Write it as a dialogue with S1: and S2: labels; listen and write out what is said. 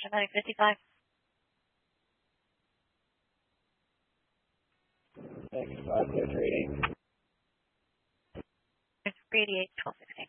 S1: Medic 55.
S2: Thanks, 5 clear 38.
S1: 38, 1216.